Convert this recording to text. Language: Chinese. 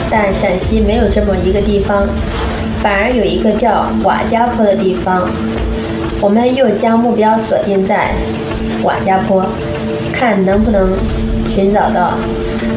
但陕西没有这么一个地方，反而有一个叫瓦家坡的地方。我们又将目标锁定在瓦家坡，看能不能寻找到